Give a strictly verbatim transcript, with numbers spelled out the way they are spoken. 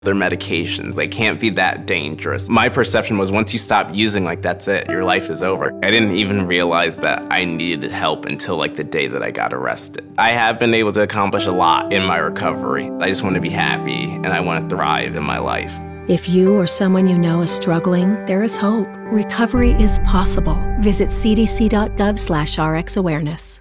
Their medications, they can't be that dangerous. My perception was once you stop using, like, that's it, your life is over. I didn't even realize that I needed help until like the day that I got arrested. I have been able to accomplish a lot in my recovery. I just want to be happy and I want to thrive in my life. If you or someone you know is struggling, there is hope. Recovery is possible. Visit c d c dot gov slash r x awareness.